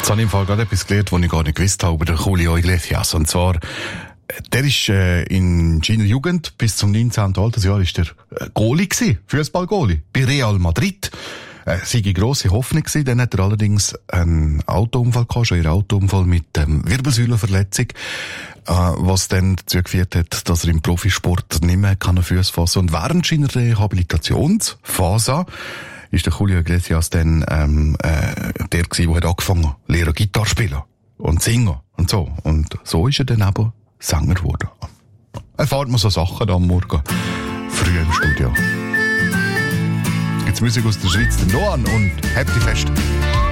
Jetzt habe ich im Fall gerade etwas gelernt, was ich gar nicht gewusst habe über den Julio Iglesias. Und zwar, der ist in seiner Jugend bis zum 19. Altersjahr ist der Goalie gewesen, Fußball-Goalie, bei Real Madrid. Sei eine grosse Hoffnung gewesen. Dann hat er allerdings einen Autounfall gehabt, schon einen Autounfall mit Wirbelsäulenverletzung, was dann dazu geführt hat, dass er im Profisport nicht mehr Fuß fassen kann. Und während seiner Rehabilitationsphase ist der Julio Iglesias dann der gewesen, der hat angefangen hat, lernen Gitarre spielen und singen und so. Und so ist er dann eben Sänger geworden. Erfahrt man so Sachen da am Morgen früh im Studio. Jetzt Musik aus der Schweiz, der Noan und habt die Fest.